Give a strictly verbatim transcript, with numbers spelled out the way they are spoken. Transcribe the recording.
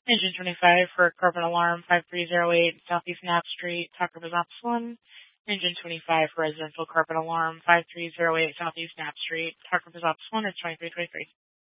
Engine twenty-five for Carbon Alarm five three zero eight Southeast Knapp Street, Tucker Bazaar one. Engine twenty-five for Residential Carbon Alarm five three zero eight Southeast Knapp Street, Tucker Bazaar one is twenty-three twenty-three.